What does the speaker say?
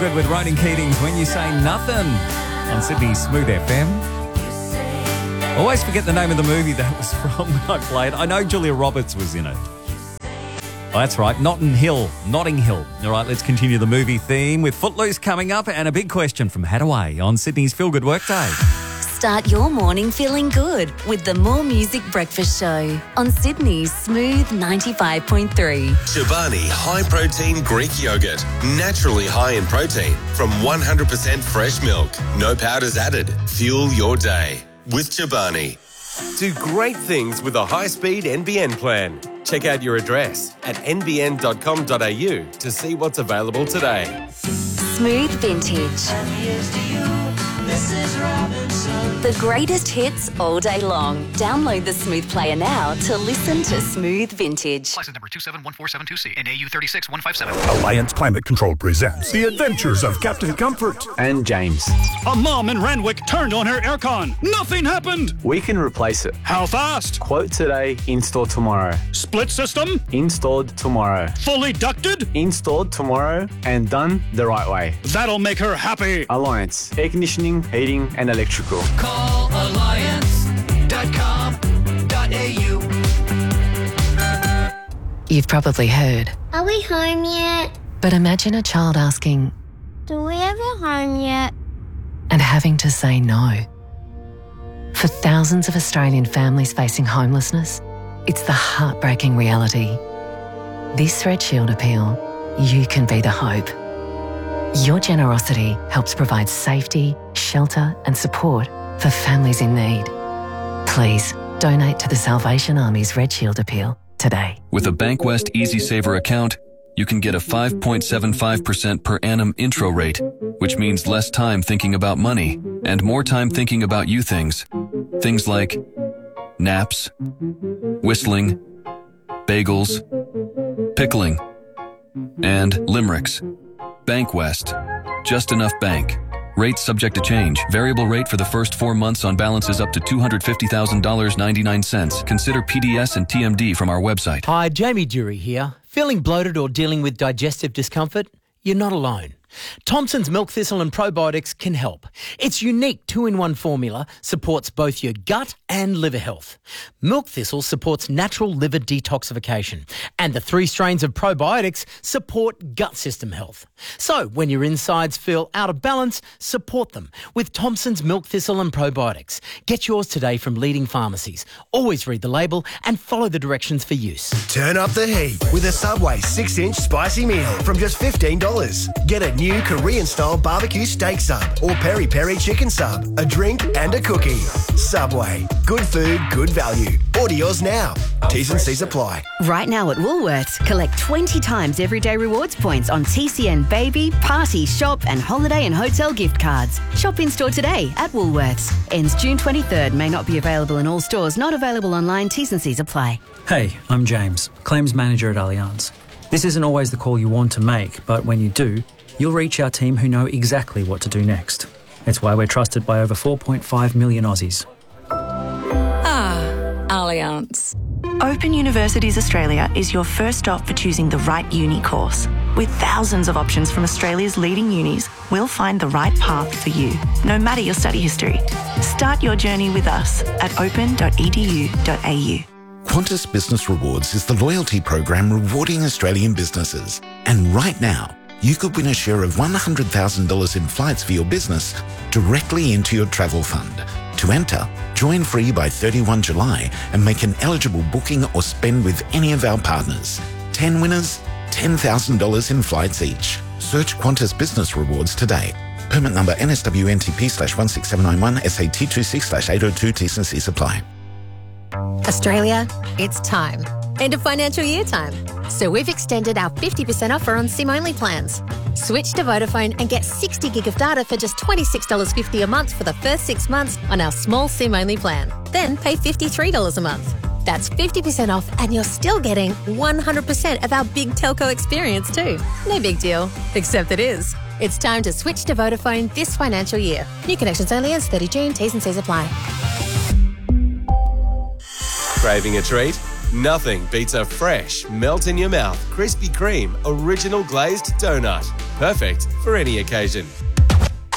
Good with Ronan Keating's When You Say Nothing on Sydney's Smooth FM. Always forget the name of the movie that was from when I played. I know Julia Roberts was in it. Oh, that's right, Notting Hill. All right, let's continue the movie theme with Footloose coming up and a big question from Hattaway on Sydney's Feel Good Workday. Start your morning feeling good with the More Music Breakfast Show on Sydney's Smooth 95.3. Chobani High Protein Greek Yogurt. Naturally high in protein from 100% fresh milk. No powders added. Fuel your day with Chobani. Do great things with a high-speed NBN plan. Check out your address at nbn.com.au to see what's available today. Smooth Vintage. The greatest hits all day long. Download the Smooth player now to listen to Smooth Vintage. License number 27142C and AU 36157. Alliance Climate Control presents The Adventures of Captain Comfort and James. A mom in Randwick turned on her aircon. Nothing happened. We can replace it. How fast? Quote today, install tomorrow. Split system? Installed tomorrow. Fully ducted? Installed tomorrow and done the right way. That'll make her happy. Alliance, air conditioning, heating and electrical. Call alliance.com.au. You've probably heard, Are we home yet? but imagine a child asking Do we ever home yet? and having to say no. For thousands of Australian families facing homelessness, it's the heartbreaking reality. This Red Shield appeal, you can be the hope. Your generosity helps provide safety, shelter and support for families in need. Please donate to the Salvation Army's Red Shield appeal today. With a Bankwest Easy Saver account, you can get a 5.75% per annum intro rate, which means less time thinking about money and more time thinking about you things. Things like naps, whistling, bagels, pickling, and limericks. Bankwest. Just enough bank. Rates subject to change. Variable rate for the first 4 months on balances up to $250,000.99. Consider PDS and TMD from our website. Hi, Jamie Dury here. Feeling bloated or dealing with digestive discomfort? You're not alone. Thompson's Milk Thistle and Probiotics can help. Its unique 2-in-1 formula supports both your gut and liver health. Milk Thistle supports natural liver detoxification, and the 3 strains of probiotics support gut system health. So, when your insides feel out of balance, support them with Thompson's Milk Thistle and Probiotics. Get yours today from leading pharmacies. Always read the label and follow the directions for use. Turn up the heat with a Subway 6-inch spicy meal from just $15. Get a new Korean-style barbecue steak sub or peri-peri chicken sub, a drink and a cookie. Subway. Good food, good value. Order yours now. T's and C's apply. Right now at Woolworths, collect 20 times everyday rewards points on TCN baby, party, shop and holiday and hotel gift cards. Shop in-store today at Woolworths. Ends June 23rd. May not be available in all stores. Not available online. T's and C's apply. Hey, I'm James, Claims Manager at Allianz. This isn't always the call you want to make, but when you do, you'll reach our team who know exactly what to do next. It's why we're trusted by over 4.5 million Aussies. Allianz. Open Universities Australia is your first stop for choosing the right uni course. With thousands of options from Australia's leading unis, we'll find the right path for you, no matter your study history. Start your journey with us at open.edu.au. Qantas Business Rewards is the loyalty program rewarding Australian businesses. And right now, you could win a share of $100,000 in flights for your business directly into your travel fund. To enter, join free by 31 July and make an eligible booking or spend with any of our partners. 10 winners, $10,000 in flights each. Search Qantas Business Rewards today. Permit number NSWNTP/16791 SAT26/802 T's and C's apply. Australia, it's time. End of financial year time. So we've extended our 50% offer on SIM-only plans. Switch to Vodafone and get 60 gig of data for just $26.50 a month for the first 6 months on our small SIM-only plan. Then pay $53 a month. That's 50% off and you're still getting 100% of our big telco experience too. No big deal, except it is. It's time to switch to Vodafone this financial year. New connections only as 30 June. T's and C's apply. Craving a treat? Nothing beats a fresh, melt-in-your-mouth Krispy Kreme original glazed donut. Perfect for any occasion.